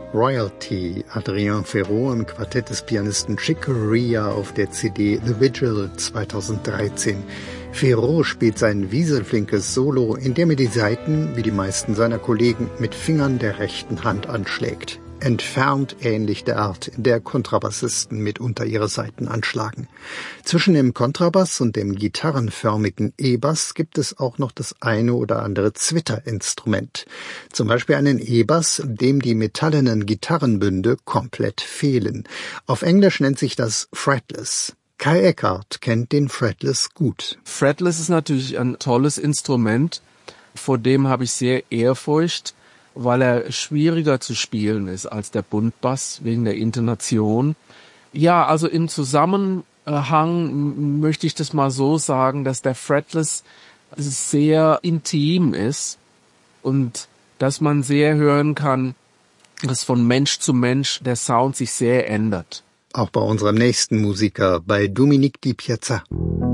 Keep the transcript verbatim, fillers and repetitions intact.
Royalty, Adrien Ferrot im Quartett des Pianisten Chick Corea auf der C D The Vigil zweitausenddreizehn. Ferrot spielt sein wieselflinkes Solo, in dem er die Saiten, wie die meisten seiner Kollegen, mit Fingern der rechten Hand anschlägt. Entfernt ähnlich der Art, in der Kontrabassisten mitunter ihre Saiten anschlagen. Zwischen dem Kontrabass und dem gitarrenförmigen E-Bass gibt es auch noch das eine oder andere Zwitterinstrument. Zum Beispiel einen E-Bass, dem die metallenen Gitarrenbünde komplett fehlen. Auf Englisch nennt sich das Fretless. Kai Eckart kennt den Fretless gut. Fretless ist natürlich ein tolles Instrument, vor dem habe ich sehr Ehrfurcht, weil er schwieriger zu spielen ist als der Buntbass wegen der Intonation. Ja, also im Zusammenhang möchte ich das mal so sagen, dass der Fretless sehr intim ist und dass man sehr hören kann, dass von Mensch zu Mensch der Sound sich sehr ändert. Auch bei unserem nächsten Musiker, bei Dominique Di Piazza.